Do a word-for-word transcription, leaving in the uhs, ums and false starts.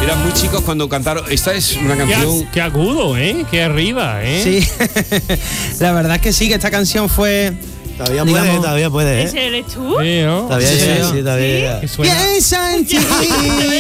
eran muy chicos cuando cantaron. Esta es una Qué, canción. qué agudo, ¿eh? Qué arriba, ¿eh? Sí, la verdad es que sí, que esta canción fue... Todavía digamos, puede, todavía puede, ¿eh? ¿Ese eres tú? Sí, ¿no? Todavía Sí, llega, sí. sí, todavía llega. Que suena- Piensa en ti.